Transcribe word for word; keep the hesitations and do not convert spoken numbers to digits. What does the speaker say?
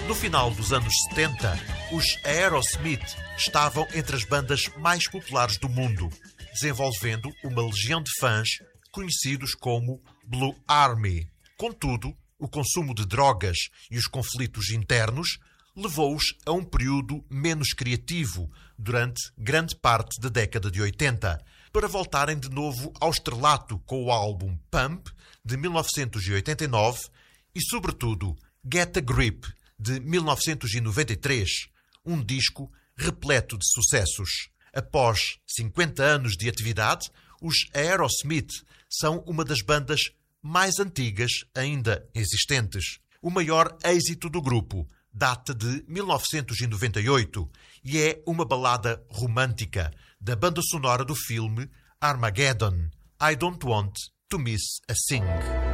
No final dos anos setenta, os Aerosmith estavam entre as bandas mais populares do mundo, desenvolvendo uma legião de fãs conhecidos como Blue Army. Contudo, o consumo de drogas e os conflitos internos levou-os a um período menos criativo durante grande parte da década de oitenta, para voltarem de novo ao estrelato com o álbum Pump, de mil novecentos e oitenta e nove, e, sobretudo, Get a Grip, de mil novecentos e noventa e três, um disco repleto de sucessos. Após cinquenta anos de atividade, os Aerosmith são uma das bandas mais antigas ainda existentes. O maior êxito do grupo data de mil novecentos e noventa e oito e é uma balada romântica da banda sonora do filme Armageddon, I Don't Want to Miss a Thing.